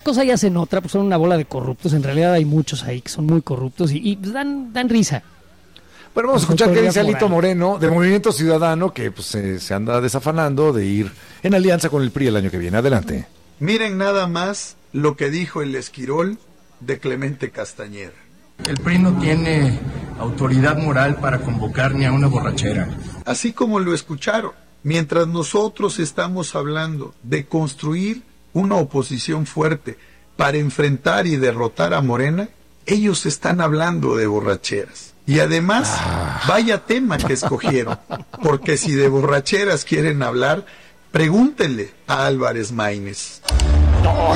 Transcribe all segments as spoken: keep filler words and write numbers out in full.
cosa y hacen otra, pues son una bola de corruptos. En realidad hay muchos ahí que son muy corruptos y, y dan, dan risa. Bueno, vamos a escuchar qué dice Alito Moreno de Movimiento Ciudadano, que pues se, se anda desafanando de ir en alianza con el P R I el año que viene. Adelante. Miren nada más lo que dijo el Esquirol de Clemente Castañeda. El P R I no tiene autoridad moral para convocar ni a una borrachera. Así como lo escucharon, mientras nosotros estamos hablando de construir una oposición fuerte para enfrentar y derrotar a Morena, ellos están hablando de borracheras. Y además, ah. vaya tema que escogieron, porque si de borracheras quieren hablar, pregúntenle a Álvarez Maínez. No.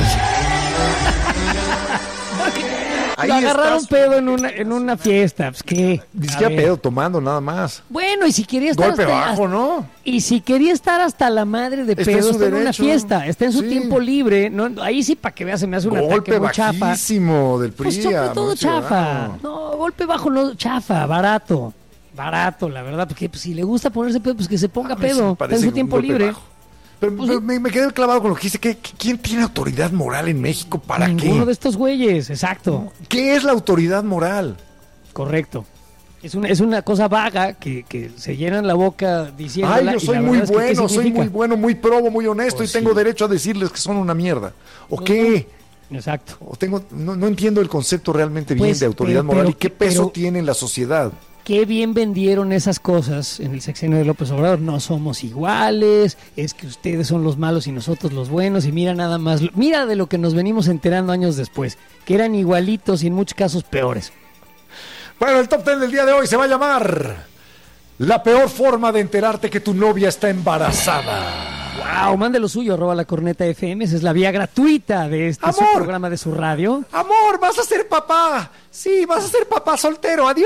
Lo agarraron estás... pedo en una, en una fiesta, pues qué. Dice que pedo tomando nada más. Bueno, y si quería estar golpe hasta, bajo, ¿no? Y si quería estar hasta la madre de está pedo, en está en una fiesta, está en su sí. tiempo libre, no, ahí sí para que veas se me hace un golpe ataque muy chafa. bajísimo del P R I. Pues sobre todo chafa. No. no, golpe bajo no, chafa, barato. Barato, la verdad, porque pues, si le gusta ponerse pedo, pues que se ponga pedo, está en su tiempo libre. Bajo. Pero, pues, pero me, me quedé clavado con lo que dice, que ¿quién tiene autoridad moral en México? ¿Para ninguno qué? Ninguno de estos güeyes, exacto. ¿Qué es la autoridad moral? Correcto. Es una, es una cosa vaga que, que se llenan la boca diciendo. Ay, yo soy muy bueno, soy muy bueno, muy probo, muy honesto pues y tengo sí. derecho a decirles que son una mierda. ¿O no, qué? Exacto. O tengo, no, no entiendo el concepto realmente bien pues, de autoridad pero, moral pero, y qué peso pero, tiene en la sociedad. Qué bien vendieron esas cosas en el sexenio de López Obrador. No somos iguales, es que ustedes son los malos y nosotros los buenos. Y mira nada más, mira de lo que nos venimos enterando años después, que eran igualitos y en muchos casos peores. Bueno, el top ten del día de hoy se va a llamar La peor forma de enterarte que tu novia está embarazada. Wow, mande lo suyo, arroba la corneta F M, esa es la vía gratuita de este su programa de su radio. Amor, vas a ser papá. Sí, vas a ser papá soltero, adiós.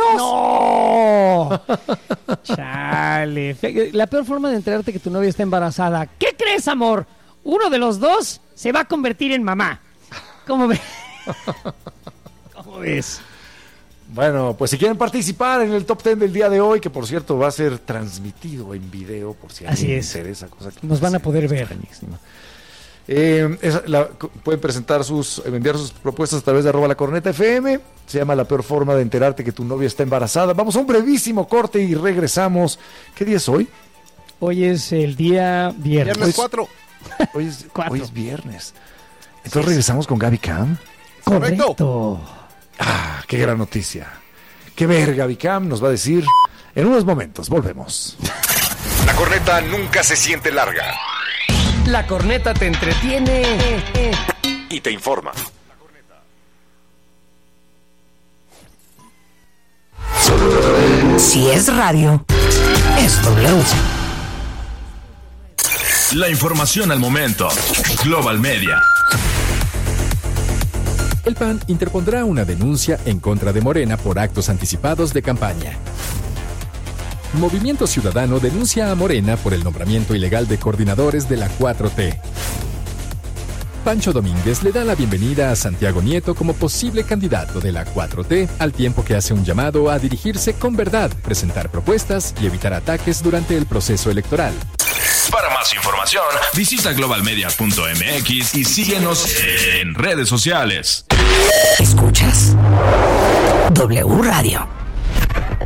No. Chale. La peor forma de enterarte que tu novia está embarazada. ¿Qué crees, amor? Uno de los dos se va a convertir en mamá. ¿Cómo ves? ¿Cómo ves? Bueno, pues si quieren participar en el top ten del día de hoy, que por cierto va a ser transmitido en video, por si alguien les interesa. Cosa que nos van a poder ver. Eh, esa, la, pueden presentar sus, enviar sus propuestas a través de arroba la corneta F M. Se llama La peor forma de enterarte que tu novia está embarazada. Vamos a un brevísimo corte y regresamos. ¿Qué día es hoy? Hoy es el día viernes. Viernes cuatro. Hoy es, hoy es viernes. Entonces sí, regresamos con Gaby Cam. Correcto. Ah, qué gran noticia. Qué ver, Gaby Cam nos va a decir en unos momentos. Volvemos. La corneta nunca se siente larga. La corneta te entretiene y te informa. Si es radio, es W. La información al momento. Global Media. El P A N interpondrá una denuncia en contra de Morena por actos anticipados de campaña. Movimiento Ciudadano denuncia a Morena por el nombramiento ilegal de coordinadores de la cuatro T. Pancho Domínguez le da la bienvenida a Santiago Nieto como posible candidato de la cuatro T, al tiempo que hace un llamado a dirigirse con verdad, presentar propuestas y evitar ataques durante el proceso electoral. Para más información, visita global media punto m x y síguenos en redes sociales. Escuchas W Radio.